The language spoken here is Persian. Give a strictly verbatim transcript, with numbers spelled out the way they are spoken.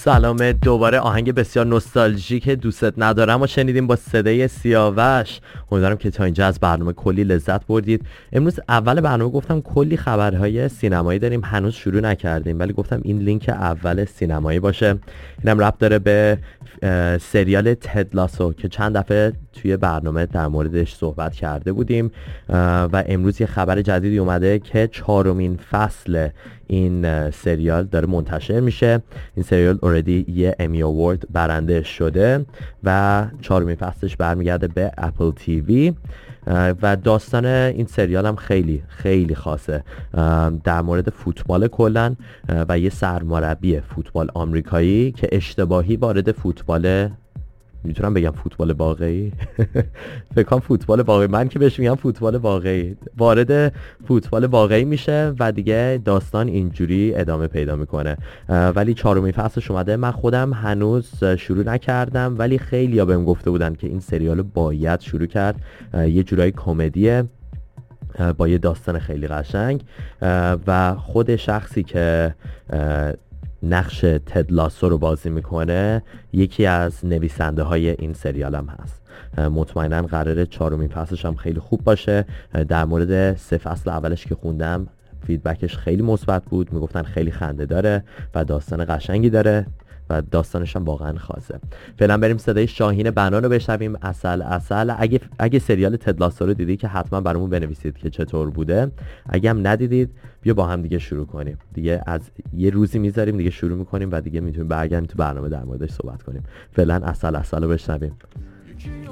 سلام دوباره. آهنگ بسیار نوستالژیک دوست ندارم و شنیدیم با صدای سیاوش. امیدوارم که تا اینجا از برنامه کلی لذت بردید. امروز اول برنامه گفتم کلی خبرهای سینمایی داریم، هنوز شروع نکردیم ولی گفتم این لینک اول سینمایی باشه. اینم ربط داره به سریال تد لاسو که چند دفعه توی برنامه در موردش صحبت کرده بودیم و امروز یه خبر جدیدی اومده که چهارمین فصل این سریال داره منتشر میشه. این سریال اوردی یه امی اوورد برنده شده و چهارمین فصلش برمیگرده به اپل تیوی و داستان این سریال هم خیلی خیلی خاصه، در مورد فوتبال کلن و یه سرمربی فوتبال آمریکایی که اشتباهی وارد فوتبال، میتونم بگم فوتبال واقعی فکر کنم فوتبال واقعی، من که بهش میگم فوتبال واقعی، وارد فوتبال واقعی میشه و دیگه داستان اینجوری ادامه پیدا میکنه. ولی چهارمین فصلش اومده. من خودم هنوز شروع نکردم ولی خیلی‌ها بهم گفته بودن که این سریال باید شروع کرد. یه جورایی کمدیه با یه داستان خیلی قشنگ و خود شخصی که نقش تد لاسو رو بازی میکنه یکی از نویسنده های این سریال هم هست. مطمئنا قراره چهارمین فصلش هم خیلی خوب باشه. در مورد سه فصل اولش که خوندم فیدبکش خیلی مثبت بود، میگفتن خیلی خنده داره و داستان قشنگی داره و داستانش هم واقعا خاصه. فعلا بریم صدای شاهین بنا رو بشنویم. اصل اصل اگه اگه سریال تد لاسو رو دیدی که حتما برامون بنویسید که چطور بوده. اگه هم ندیدید بیا با هم دیگه شروع کنیم. دیگه از یه روزی میذاریم دیگه شروع میکنیم و دیگه میتونیم برگردیم تو برنامه در موردش صحبت کنیم. فعلا اصل اصل رو بشنویم.